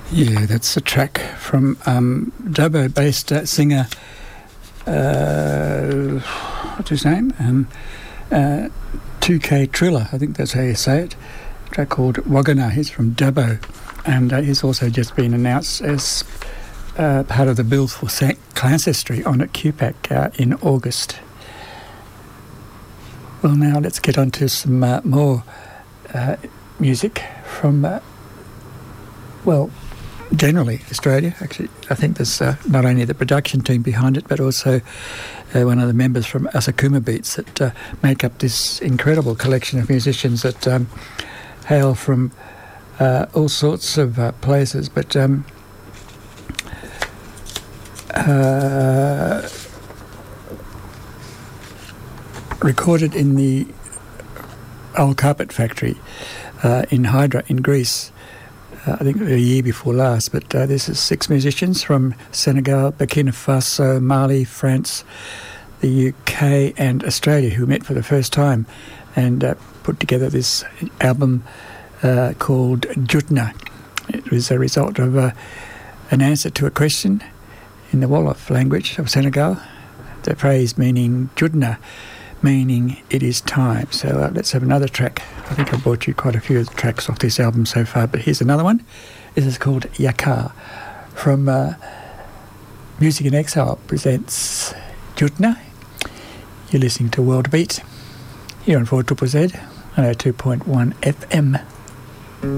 Yeah, that's a track from Dubbo-based singer, what's his name? 2K Triller, I think that's how you say it. A track called Wagana. He's from Dubbo, and he's also just been announced as part of the Bills for Clancestry on at QPAC in August. Well, now let's get on to some more music from, generally Australia. Actually, I think there's not only the production team behind it, but also one of the members from Asakuma Beats that make up this incredible collection of musicians that hail from all sorts of places. But recorded in the old carpet factory in Hydra in Greece, I think a year before last, but this is 6 musicians from Senegal, Burkina Faso, Mali, France, the UK and Australia who met for the first time and put together this album called Jutna. It was a result of an answer to a question in the Wolof language of Senegal, the phrase meaning Jutna, meaning it is time. So let's have another track. I think I brought you quite a few of the tracks off this album so far, but here's another one. This is called Yakar from Music in Exile presents Jutna. You're listening to World Beat here on 4ZZZ 102.1 FM.